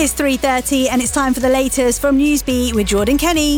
It's 3:30 and it's time for the latest from Newsbeat with Jordan Kenny.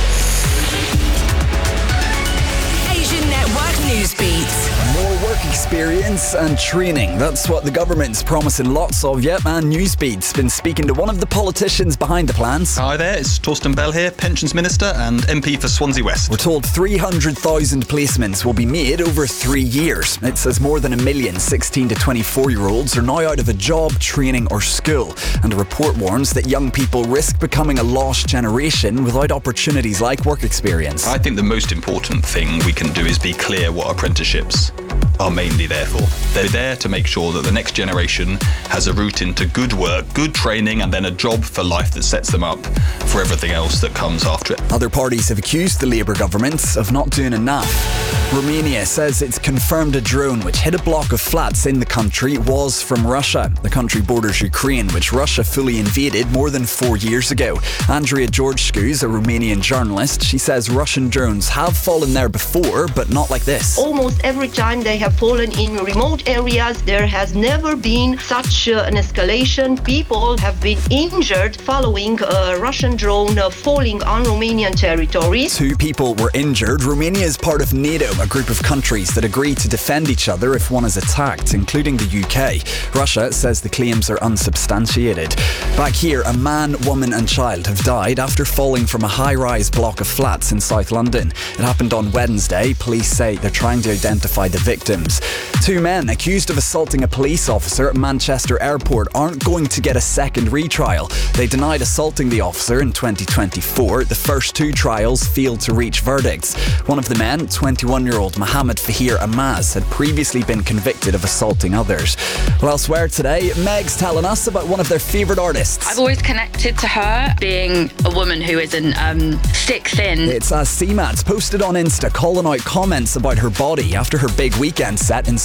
Asian Network Newsbeat. More work experience and training. That's what the government's promising lots of. Yep, and Newsbeat's been speaking to one of the politicians behind the plans. Hi there, it's Torsten Bell here, Pensions Minister and MP for Swansea West. We're told 300,000 placements will be made over 3 years. It says more than 1 million 16 to 24-year-olds are now out of a job, training or school. And a report warns that young people risk becoming a lost generation without opportunities like work experience. I think the most important thing we can do is be clear what apprenticeships are mainly there for. They're there to make sure that the next generation has a route into good work, good training, and then a job for life that sets them up for everything else that comes after it. Other parties have accused the Labour government of not doing enough. Romania says it's confirmed a drone which hit a block of flats in the country was from Russia. The country borders Ukraine, which Russia fully invaded more than 4 years ago. Andrea Georgescu is a Romanian journalist. She says Russian drones have fallen there before, but not like this. Almost every time they have fallen in remote areas, there has never been such an escalation. People have been injured following a Russian drone falling on Romanian territory. 2 people were injured. Romania is part of NATO, a group of countries that agree to defend each other if one is attacked, including the UK. Russia says the claims are unsubstantiated. Back here, a man, woman and child have died after falling from a high-rise block of flats in South London. It happened on Wednesday. Police say they're trying to identify the victims. 2 men accused of assaulting a police officer at Manchester Airport aren't going to get a second retrial. They denied assaulting the officer in 2024. The first 2 trials failed to reach verdicts. One of the men, 21-year-old Mohammed Fahir Amaz, had previously been convicted of assaulting others. Well, elsewhere today, Meg's telling us about one of their favourite artists. I've always connected to her, being a woman who isn't stick thin. It's as CMAT's posted on Insta calling out comments about her body after her big weekend set in